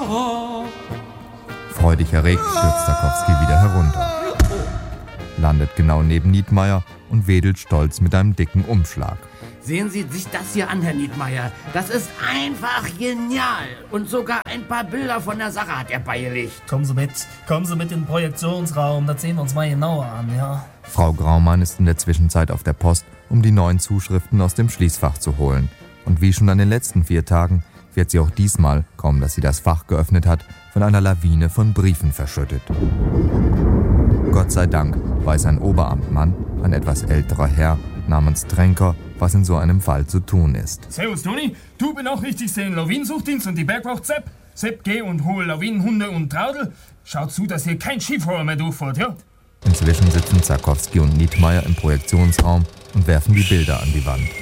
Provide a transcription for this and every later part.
Freudig erregt stürzt Sarkowski wieder herunter, landet genau neben Nietmeyer und wedelt stolz mit einem dicken Umschlag. Sehen Sie sich das hier an, Herr Nietmeyer. Das ist einfach genial. Und sogar ein paar Bilder von der Sache hat er beigelegt. Kommen Sie mit in den Projektionsraum, das sehen wir uns mal genauer an, ja. Frau Graumann ist in der Zwischenzeit auf der Post, um die neuen Zuschriften aus dem Schließfach zu holen. Und wie schon an den letzten 4 Tagen wird sie auch diesmal, kaum dass sie das Fach geöffnet hat, von einer Lawine von Briefen verschüttet. Gott sei Dank weiß ein Oberamtmann, ein etwas älterer Herr namens Tränker, was in so einem Fall zu tun ist. Servus, Toni. Du benachrichtigst den Lawinensuchdienst und die Bergwacht Sepp. Sepp, geh und hol Lawinenhunde und Traudel. Schaut zu, dass hier kein Skifahrer mehr durchfährt, ja? Inzwischen sitzen Sarkowski und Nietmeyer im Projektionsraum und werfen die Bilder an die Wand.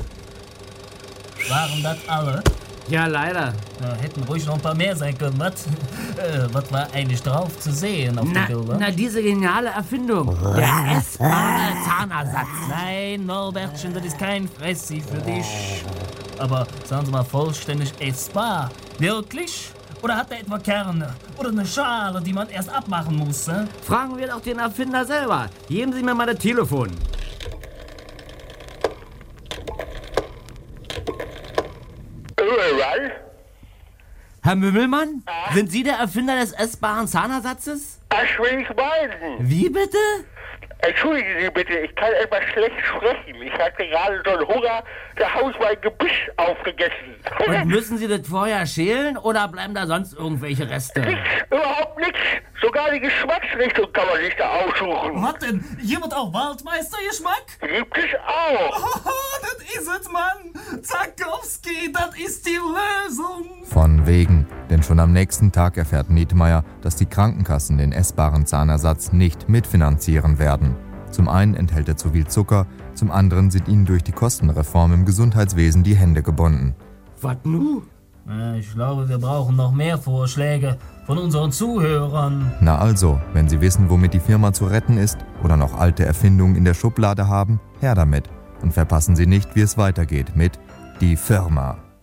Waren das alle? Ja, leider. Ja, hätten ruhig noch ein paar mehr sein können, was? Was war eigentlich drauf zu sehen auf den Bildern? Na, diese geniale Erfindung. Der essbare Zahnersatz. Nein, Norbertchen, das ist kein Fressi für dich. Aber sagen Sie mal, vollständig essbar. Wirklich? Oder hat er etwa Kerne? Oder eine Schale, die man erst abmachen muss? Fragen wir doch den Erfinder selber. Geben Sie mir mal das Telefon. Herr Mümmelmann? Sind Sie der Erfinder des essbaren Zahnersatzes? Das will ich meinen. Wie bitte? Entschuldigen Sie bitte, ich kann etwas schlecht sprechen. Ich hatte gerade so einen Hunger, der Haus mein Gebüsch aufgegessen. Und müssen Sie das vorher schälen oder bleiben da sonst irgendwelche Reste? Nichts, überhaupt nichts. Sogar die Geschmacksrichtung kann man sich da aussuchen. Was denn? Hier wird auch Waldmeistergeschmack? Gibt es auch. Oh, das ist es, Mann. Sarkowski, das ist die Lösung. Von wegen, denn schon am nächsten Tag erfährt Nietmeyer, dass die Krankenkassen den essbaren Zahnersatz nicht mitfinanzieren werden. Zum einen enthält er zu viel Zucker, zum anderen sind ihnen durch die Kostenreform im Gesundheitswesen die Hände gebunden. Was nu? Ich glaube, wir brauchen noch mehr Vorschläge von unseren Zuhörern. Na also, wenn Sie wissen, womit die Firma zu retten ist oder noch alte Erfindungen in der Schublade haben, her damit. Und verpassen Sie nicht, wie es weitergeht mit Die Firma.